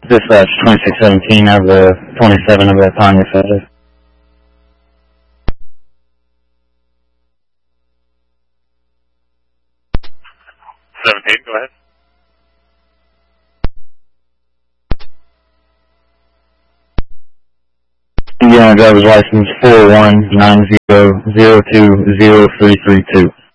Dispatch 2617 of the 27 of the Tanya Feather. 17, go ahead. Indiana driver's license 4190020332.